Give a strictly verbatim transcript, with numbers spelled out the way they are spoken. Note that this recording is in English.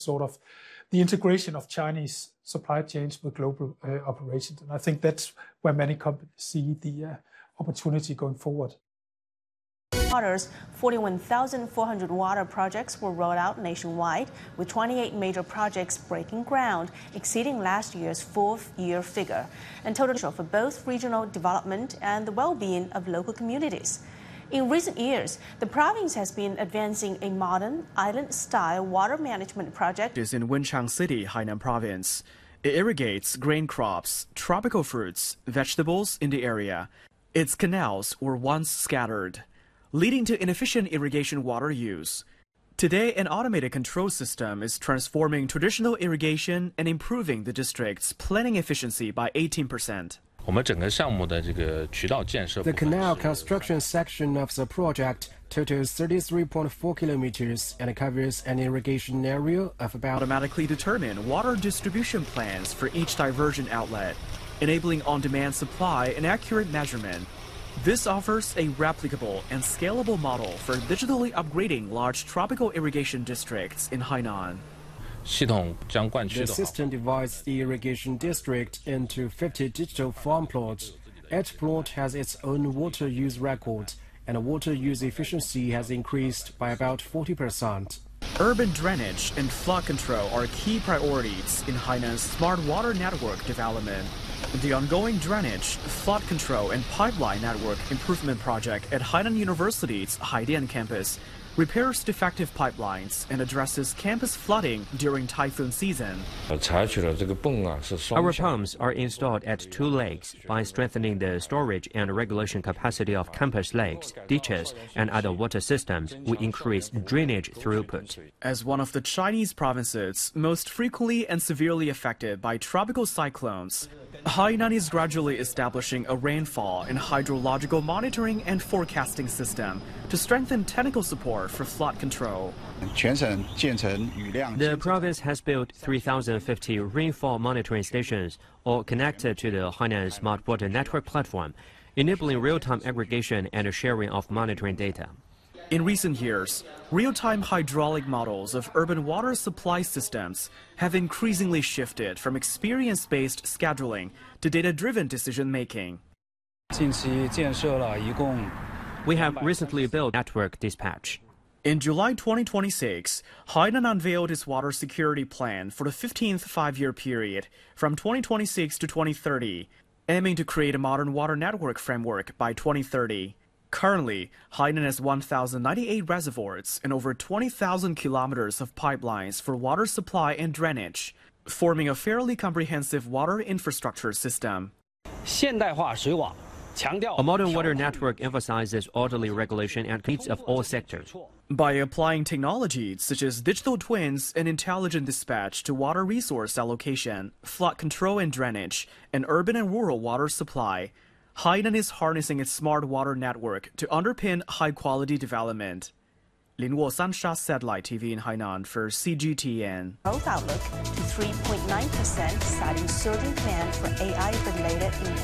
sort of the integration of Chinese supply chains with global uh, operations. And I think that's where many companies see the uh, opportunity going forward. Water's forty-one thousand four hundred water projects were rolled out nationwide, with twenty-eight major projects breaking ground, exceeding last year's fourth-year figure, and total for both regional development and the well-being of local communities. In recent years, the province has been advancing a modern, island-style water management project. Is in Wenchang City, Hainan Province. It irrigates grain crops, tropical fruits, vegetables in the area. Its canals were once scattered, leading to inefficient irrigation water use. Today, an automated control system is transforming traditional irrigation and improving the district's planning efficiency by eighteen percent. The canal construction section of the project totals thirty-three point four kilometers and covers an irrigation area of about automatically determine water distribution plans for each diversion outlet, enabling on-demand supply and accurate measurement. This offers a replicable and scalable model for digitally upgrading large tropical irrigation districts in Hainan. The system divides the irrigation district into fifty digital farm plots. Each plot has its own water use record, and water use efficiency has increased by about forty percent. Urban drainage and flood control are key priorities in Hainan's smart water network development. The ongoing drainage, flood control, and pipeline network improvement project at Hainan University's Haidian campus repairs defective pipelines and addresses campus flooding during typhoon season. Our pumps are installed at two lakes by strengthening the storage and regulation capacity of campus lakes, ditches, and other water systems. We increase drainage throughput. As one of the Chinese provinces most frequently and severely affected by tropical cyclones, Hainan is gradually establishing a rainfall and hydrological monitoring and forecasting system to strengthen technical support for flood control. The province has built three thousand fifty rainfall monitoring stations, all connected to the Hainan Smart Water Network platform, enabling real-time aggregation and sharing of monitoring data. In recent years, real-time hydraulic models of urban water supply systems have increasingly shifted from experience-based scheduling to data-driven decision-making. We have recently built network dispatch. In July twenty twenty-six, Hainan unveiled its water security plan for the fifteenth five-year period from twenty twenty-six to twenty thirty, aiming to create a modern water network framework by twenty thirty. Currently, Hainan has one thousand ninety-eight reservoirs and over twenty thousand kilometers of pipelines for water supply and drainage, forming a fairly comprehensive water infrastructure system. A modern water network emphasizes orderly regulation and needs of all sectors. By applying technologies such as digital twins and intelligent dispatch to water resource allocation, flood control and drainage, and urban and rural water supply, Hainan is harnessing its smart water network to underpin high-quality development. Lin Wo-Sansha Satellite T V in Hainan for C G T N. Growth outlook to three point nine percent, citing surging demand for A I-related